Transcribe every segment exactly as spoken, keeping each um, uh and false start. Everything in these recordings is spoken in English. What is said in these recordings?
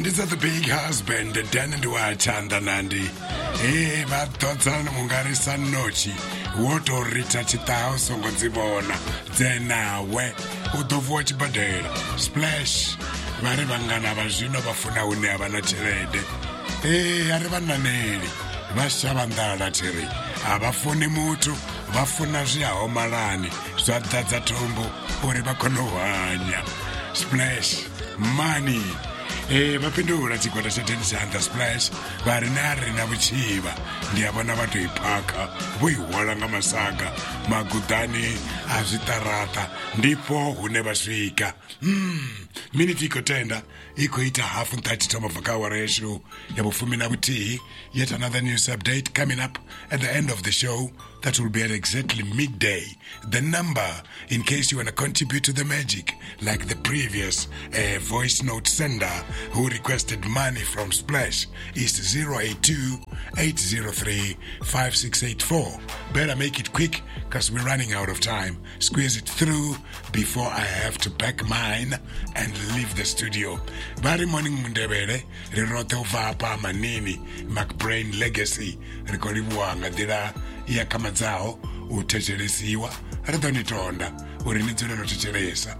Handisa the big husband, Dan and Wachanda Nandi. Eh, but thoughts on Mungarisa Nochi. What or retouch it house on Godzibona. Then now, where would the watch badel? Splash. Maribangana Vajino Bafuna will never naturate. Eh, Arivana Neri. Vashavandala Chiri. Abafuni Mutu. Vafuna Zia Omalani. Swataza Tombo. Uribakonoanya. Splash. Money. Eh, vapindura chikwata chetenisanda splash vari nari navuchiva ndiyavona vatoipaka voihwala nga masaga magudhani azvitarata ndipo hune vasvika mm. miniti ikotenda ikoita half thirty tomavhakawa reshu yavufumi navutihi. Yet another news update coming up at the end of the show. That will be at exactly midday. The number, in case you want to contribute to the magic, like the previous uh, voice note sender who requested money from Splash, is zero eight two, eight zero three, five six eight four. Better make it quick, because we're running out of time. Squeeze it through before I have to pack mine and leave the studio. Very morning Mundebere, Rirote Vapa Manini, McBrain Legacy, Rikoribuanga Dira. Ya kama zao utecheresiwa ratonitonda urinitsuna notecheresa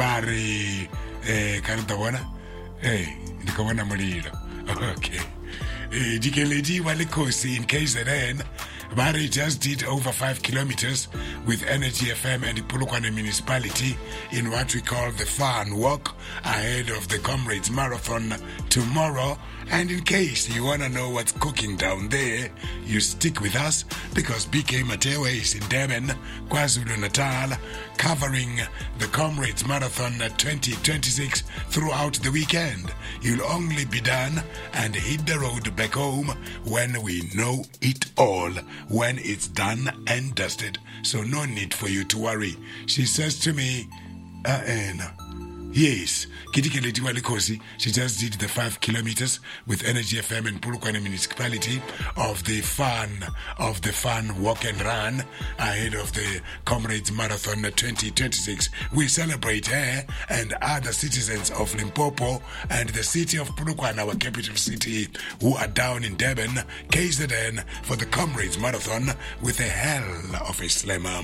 vari eh kanitawona eh ndikawona muliro. Okay. Eh dikeleti walikosi in K Z N. Bari just did over five kilometers with Energy F M and the Polokwane municipality in what we call the Fun Walk ahead of the Comrades Marathon tomorrow. And in case you want to know what's cooking down there, you stick with us because B K Matewa is in Durban, KwaZulu-Natal, covering the Comrades Marathon twenty twenty-six throughout the weekend. You'll only be done and hit the road back home when we know it all, when it's done and dusted. So no need for you to worry. She says to me, uh, Anna, yes, Kitikeleti Walikosi, she just did the five kilometers with Energy F M in Polokwane municipality of the fun, of the fun walk and run ahead of the Comrades Marathon twenty twenty-six. We celebrate her and other citizens of Limpopo and the city of Polokwane, our capital city, who are down in Durban, K Z N, for the Comrades Marathon with a hell of a slammer.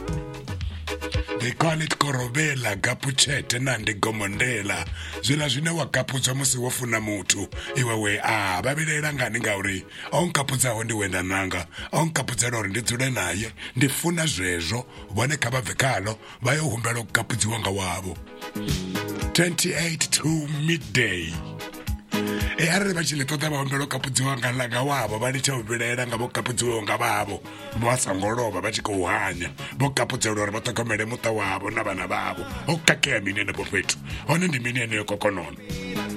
They call it Korobela, Gapuchete, Nandi Gomondela. Zula Zinewa Kapuza Musi Wafuna Mutu. Iwawe, ah, Babylanga Ningauri. On Kapuza Hondi Wendananga. On Kapuza or Niturenaye. The Funa Zezo. One Kaba Vekalo. Bayo Humbelo Kapuzuanga Wabo. twenty-eight to midday. E arrivacile tota baombelo kaputsiwanga la ga wabo ba ditse o bilela nga bo kaputsiwanga babo ba sangoloba ba tshiko uhanya bo kaputselo re ba tokomele muta wabo na bana babo o kakea minene bo fethu one ndi minene yo kokonono.